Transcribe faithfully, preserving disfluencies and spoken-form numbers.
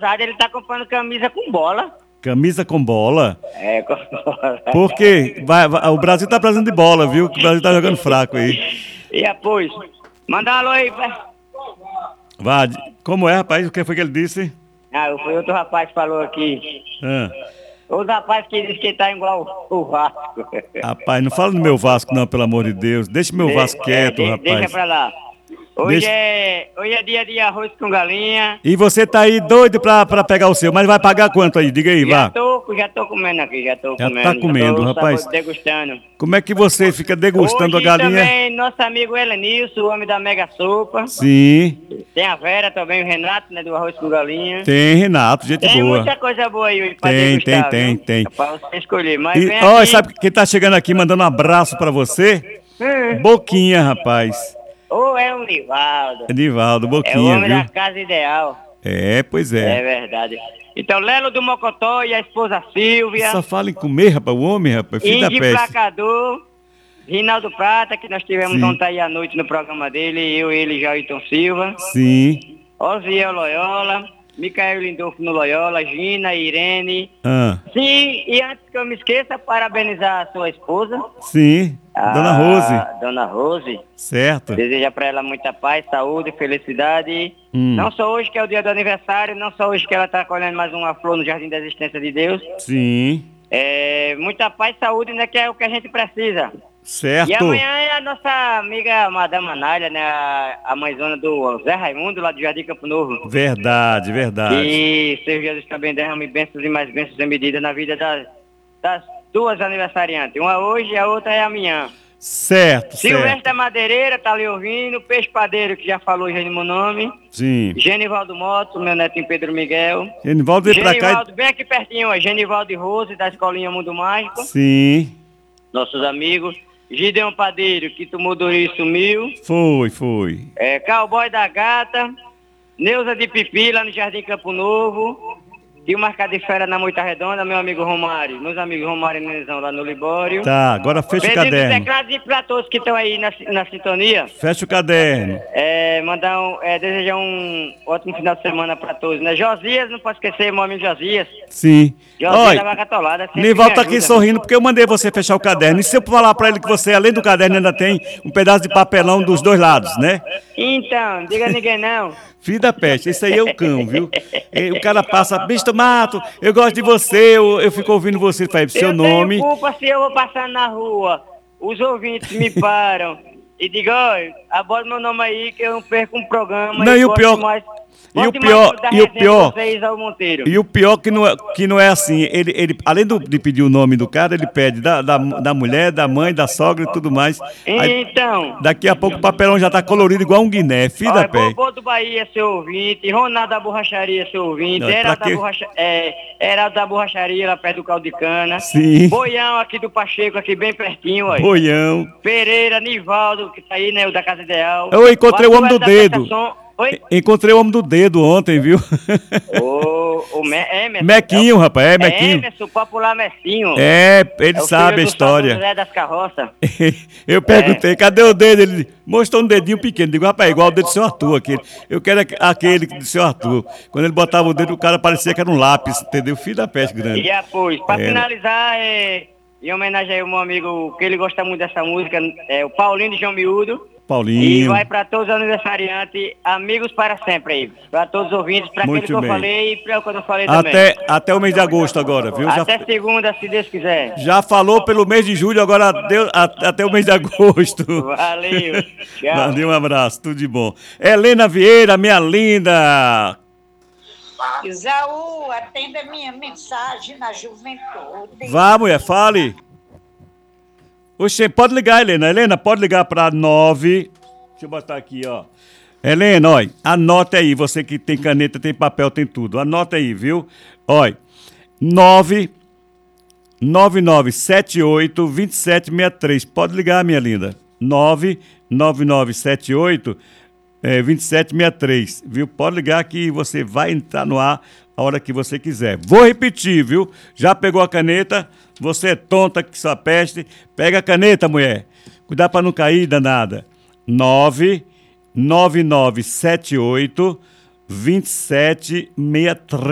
ousado, ele tá comprando camisa com bola. Camisa com bola? É, com bola. Porque vai, vai, o Brasil tá precisando de bola, viu? O Brasil tá jogando fraco aí. E após? Manda um alô aí, pai. Vá, como é, rapaz? O que foi que ele disse? Ah, foi outro rapaz que falou aqui. Ah. Outro rapaz que disse que tá igual o Vasco. Rapaz, não fala no meu Vasco não, pelo amor de Deus. Deixa meu Vasco De, quieto, é, de, rapaz. Deixa pra lá. Hoje, Deixa... é, hoje é dia de arroz com galinha. E você tá aí doido pra, pra pegar o seu, mas vai pagar quanto aí? Diga aí, já vá. Tô, já tô comendo aqui, já tô já comendo. Tá comendo, já tô rapaz. degustando. Como é que você fica degustando hoje a galinha? Também nosso amigo Helenilson, o homem da Mega Sopa. Sim. Tem a Vera também, o Renato, né, do arroz com galinha. Tem, Renato, gente tem boa. Tem muita coisa boa aí pra tem, degustar, Tem, viu? tem, tem. É pra você escolher, mas e, vem ó, aqui... sabe quem tá chegando aqui mandando um abraço pra você? Hum. Boquinha, rapaz. Ou é o Nivaldo. Nivaldo, Boquinha, é o homem viu? da casa ideal. É, pois é. É verdade. Então, Lelo do Mocotó e a esposa Silvia. Só fala em comer, rapaz, o homem, rapaz, filho da Índio peste. Placador, Rinaldo Prata, que nós tivemos Sim. ontem aí à noite no programa dele, eu, ele e Jailton Silva. Sim. Osiel Loyola, Micael Lindolfo no Loyola, Gina, Irene. Ah. Sim, e antes que eu me esqueça, parabenizar a sua esposa. Sim, Dona a Rose. Dona Rose. Certo. Deseja para ela muita paz, saúde, felicidade. Hum. Não só hoje que é o dia do aniversário, não só hoje que ela está colhendo mais uma flor no Jardim da Existência de Deus. Sim. É, muita paz, saúde, né, que é o que a gente precisa. Certo. E amanhã é a nossa amiga Madame Anália, né, a, a mãezona do Zé Raimundo, lá do Jardim Campo Novo. Verdade, verdade. E Senhor Jesus também derrame bênçãos e mais bênçãos em medida na vida das, das duas aniversariantes. Uma hoje e a outra é amanhã. Certo, Silvestre certo. da Madeireira, tá ali ouvindo. Peixe Padeiro, que já falou já no meu nome. Sim. Genivaldo Moto, meu netinho Pedro Miguel. Genivaldo veio pra cá. Genivaldo, bem aqui pertinho, ó. Genivaldo e Rose, da Escolinha Mundo Mágico. Sim. Nossos amigos. Gideon Padeiro, que tomou dor e sumiu. Foi, foi. É, Cowboy da Gata. Neuza de Pipi, lá no Jardim Campo Novo. E o Marcado de Fera na Moita Redonda, meu amigo Romário. Meus amigos Romário e Nenezão lá no Libório. Tá, agora fecha o caderno. Teclados e para todos que estão aí na, na sintonia. Fecha o caderno. É, mandar um, é, desejar um ótimo final de semana para todos, né? Josias, não posso esquecer, meu amigo Josias. Sim. Josias da Vaca Atolada. Nivaldo tá aqui sorrindo porque eu mandei você fechar o caderno. E se eu falar pra ele que você, além do caderno, ainda tem um pedaço de papelão dos dois lados, né? Então, diga a ninguém não. Filho da peste, esse aí é o cão, viu? E o cara passa, bicho Mato, eu gosto de você, eu, eu fico ouvindo você, faz seu eu nome. Eu tenho culpa se eu vou passar na rua, os ouvintes me param e digam, olha, aborda meu nome aí que eu não perco um programa. Não, e o pior... Mais... E o pior, e o pior, Monteiro. e o pior que não é, que não é assim, ele, ele além do, de pedir o nome do cara, ele pede da, da, da mulher, da mãe, da sogra e tudo mais. Aí, então. Daqui a pouco o papelão já tá colorido igual um guiné, filho da pé. Bobô do Bahia, seu ouvinte, Ronaldo da Borracharia, seu ouvinte, era da, borracha, é, era da Borracharia, lá perto do Caldo de Cana. Sim. Boião aqui do Pacheco, aqui bem pertinho, ó. Boião. Pereira, Nivaldo, que tá aí, né, o da Casa Ideal. Eu encontrei o homem do dedo. Oi? Encontrei o homem do dedo ontem, viu? O, o Me, Emerson. Mequinho, é o, rapaz, é Mequinho. Emerson, popular Messinho. É, ele é sabe a história. José das Carroças. Eu perguntei, é. cadê o dedo? Ele mostrou um dedinho pequeno. Digo, rapaz, igual o dedo do seu Arthur, aquele. Eu quero aquele do seu Arthur. Quando ele botava o dedo, o cara parecia que era um lápis, entendeu? Filho da peste grande. E depois, pra é. finalizar, é, em homenagem ao meu amigo, que ele gosta muito dessa música, é o Paulinho de João Miúdo. Paulinho. E vai para todos os aniversariantes, amigos para sempre aí. Para todos os ouvintes, para aquele que eu falei e para o que eu falei até, também. Até o mês de agosto agora, viu? Até já, segunda, se Deus quiser. Já falou pelo mês de julho, agora deu, até o mês de agosto. Valeu. Tchau. Valeu, um abraço, tudo de bom. Helena Vieira, minha linda. Isaú, atenda minha mensagem na juventude. Vá, mulher, fale. Oxe, pode ligar, Helena. Helena, pode ligar para nove. Deixa eu botar aqui, ó. Helena, olha, anota aí. Você que tem caneta, tem papel, tem tudo. Anota aí, viu? Olha, nove nove nove sete oito dois sete seis três. Pode ligar, minha linda. nove nove nove sete oito dois sete seis três, viu? Pode ligar que você vai entrar no ar a hora que você quiser. Vou repetir, viu? Já pegou a caneta? Você é tonta que só peste. Pega a caneta, mulher. Cuidado para não cair, danada. nove nove nove sete oito dois sete seis três.